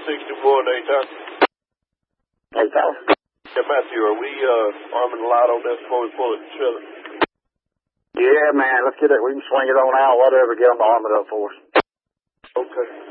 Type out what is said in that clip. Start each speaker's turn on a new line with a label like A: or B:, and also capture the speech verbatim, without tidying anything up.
A: sixty-one, Aton.
B: Aton?
A: Yeah, Matthew, are we uh, arming the light on this before we pull it together?
B: Yeah, man, let's get it. We can swing it on out, whatever, get them to arm it up for us.
A: Okay.